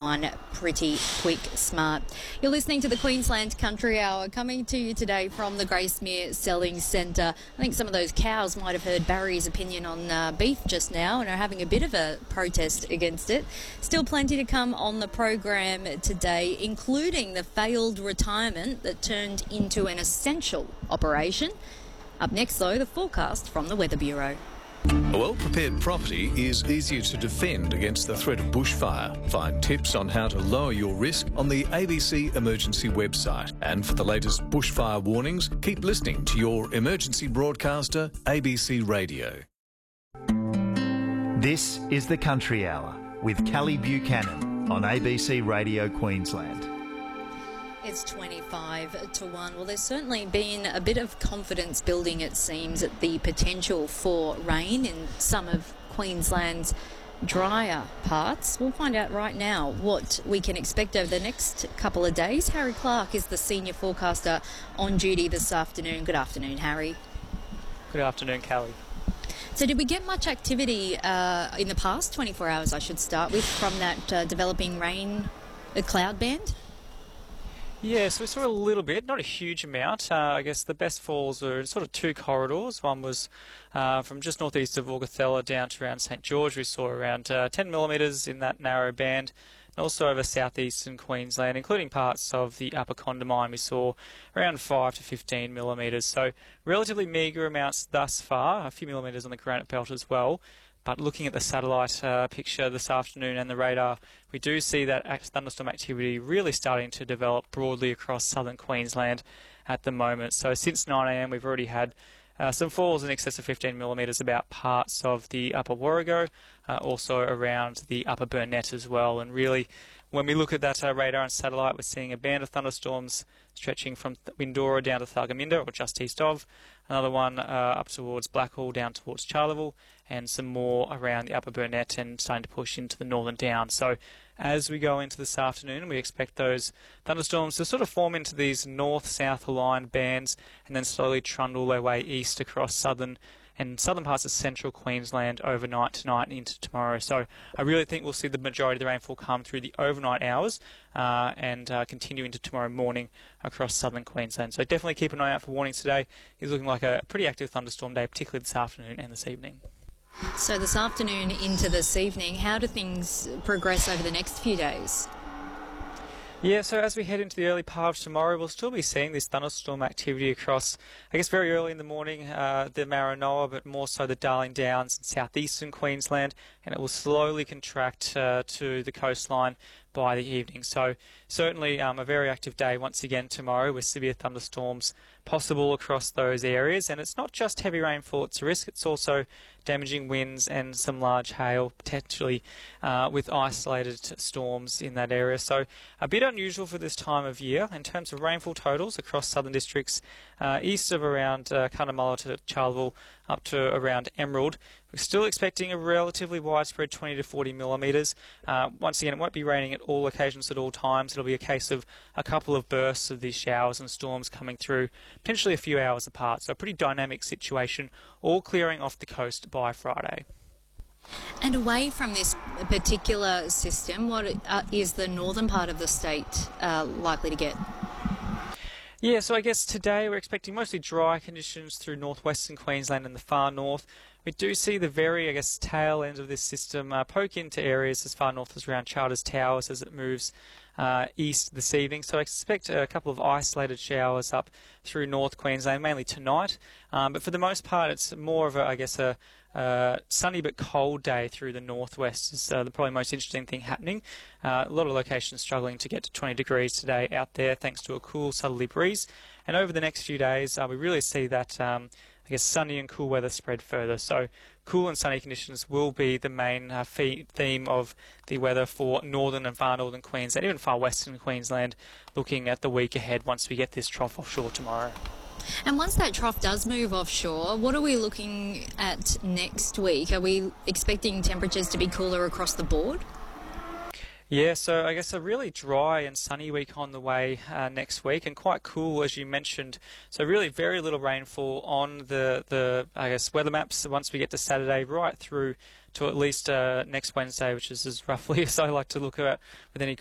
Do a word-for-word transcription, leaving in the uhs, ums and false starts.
one pretty quick smart. You're listening to the Queensland Country Hour, coming to you today from the Gracemere Selling Centre. I think some of those cows might have heard Barry's opinion on uh, beef just now and are having a bit of a protest against it. Still plenty to come on the program today, including the failed retirement that turned into an essential operation. Up next, though, the forecast from the Weather Bureau. A well-prepared property is easier to defend against the threat of bushfire. Find tips on how to lower your risk on the A B C Emergency website. And for the latest bushfire warnings, keep listening to your emergency broadcaster, A B C Radio. This is the Country Hour with Kelly Buchanan on A B C Radio Queensland. It's twenty-five to one. Well, there's certainly been a bit of confidence building, it seems, at the potential for rain in some of Queensland's drier parts. We'll find out right now what we can expect over the next couple of days. Harry Clark is the senior forecaster on duty this afternoon. Good afternoon, Harry. Good afternoon, Kelly. So did we get much activity uh, in the past twenty-four hours, I should start with, from that uh, developing rain uh, cloud band? Yeah, so we saw a little bit, not a huge amount. Uh, I guess the best falls were sort of two corridors. One was uh, from just northeast of Augathella down to around St George. We saw around uh, ten millimetres in that narrow band. And also over southeastern Queensland, including parts of the Upper Condamine, we saw around five to fifteen millimetres. So relatively meagre amounts thus far, a few millimetres on the granite belt as well. But looking at the satellite uh, picture this afternoon and the radar, we do see that thunderstorm activity really starting to develop broadly across southern Queensland at the moment. So since nine a m we've already had uh, some falls in excess of fifteen millimetres about parts of the Upper Warrego, uh, also around the Upper Burnett as well. And really, when we look at that uh, radar and satellite, we're seeing a band of thunderstorms stretching from Windora down to Thargomindah, or just east of, another one uh, up towards Blackhall, down towards Charleville, and some more around the Upper Burnett and starting to push into the Northern Downs. So as we go into this afternoon, we expect those thunderstorms to sort of form into these north-south aligned bands and then slowly trundle their way east across southern and southern parts of central Queensland overnight tonight and into tomorrow. So I really think we'll see the majority of the rainfall come through the overnight hours uh, and uh, continue into tomorrow morning across southern Queensland. So definitely keep an eye out for warnings today. It's looking like a pretty active thunderstorm day, particularly this afternoon and this evening. So this afternoon into this evening, how do things progress over the next few days? Yeah, so as we head into the early part of tomorrow, we'll still be seeing this thunderstorm activity across, I guess, very early in the morning, uh, the Maranoa, but more so the Darling Downs in southeastern Queensland, and it will slowly contract uh, to the coastline by the evening. So certainly um, a very active day once again tomorrow with severe thunderstorms possible across those areas. And it's not just heavy rainfall it's a risk, it's also damaging winds and some large hail, potentially uh, with isolated storms in that area. So a bit unusual for this time of year. In terms of rainfall totals across southern districts, uh, east of around uh, Cunnamulla to Charleville up to around Emerald, we're still expecting a relatively widespread twenty to forty millimetres. Uh, once again, it won't be raining at all occasions at all times. It'll be a case of a couple of bursts of these showers and storms coming through, potentially a few hours apart. So a pretty dynamic situation, all clearing off the coast by Friday. And away from this particular system, what uh, is the northern part of the state uh, likely to get? Yeah, so I guess today we're expecting mostly dry conditions through northwestern Queensland and the far north. We do see the very, I guess, tail end of this system uh, poke into areas as far north as around Charters Towers as it moves uh, east this evening. So I expect a couple of isolated showers up through North Queensland, mainly tonight. Um, but for the most part, it's more of a, I guess, a uh, sunny but cold day through the northwest is uh, the probably most interesting thing happening. Uh, a lot of locations struggling to get to twenty degrees today out there thanks to a cool southerly breeze. And over the next few days, uh, we really see that um, I guess sunny and cool weather spread further. So cool and sunny conditions will be the main uh, theme of the weather for northern and far northern Queensland, even far western Queensland, looking at the week ahead once we get this trough offshore tomorrow. And once that trough does move offshore, what are we looking at next week? Are we expecting temperatures to be cooler across the board? Yeah, so I guess a really dry and sunny week on the way uh, next week, and quite cool as you mentioned. So really very little rainfall on the, the I guess, weather maps once we get to Saturday right through to at least uh, next Wednesday, which is as roughly as I like to look at with any